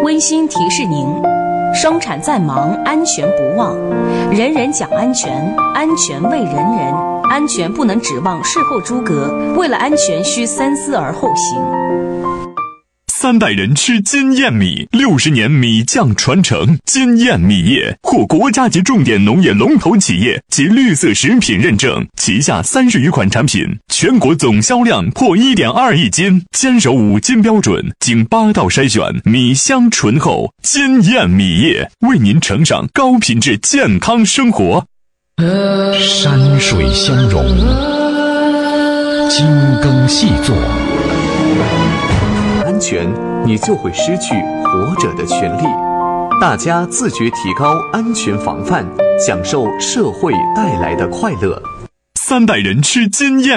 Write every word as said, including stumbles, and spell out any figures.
温馨提示您：生产再忙，安全不忘。人人讲安全，安全为人人。安全不能指望事后诸葛，为了安全需三思而后行。 三代人吃金燕米，六十年米酱传承。金燕米业获国家级重点农业龙头企业及绿色食品认证，旗下三十余款产品，全国总销量破 一点二亿斤，坚守五金标准，经八道筛选，米香醇厚。金燕米业为您呈上高品质健康生活。 山水相融，精耕细作。 安全，你就会失去活着的权利。大家自觉提高安全防范，享受社会带来的快乐。 三代人吃金燕